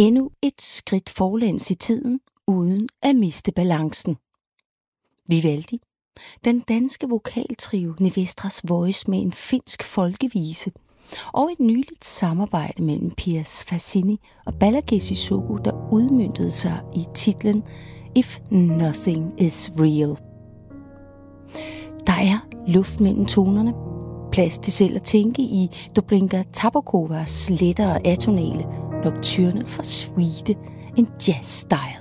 Endnu et skridt forlæns i tiden, uden at miste balancen. Vivaldi, den danske vokaltrio Nevestras Voice med en finsk folkevise, og et nyligt samarbejde mellem Piers Fassini og Balaji Sissoko, der udmøntede sig i titlen If Nothing Is Real. Der er luft mellem tonerne, plads til selv at tænke i Dobrinka Tabakovas lettere atonale nocturne for suite in jazz style.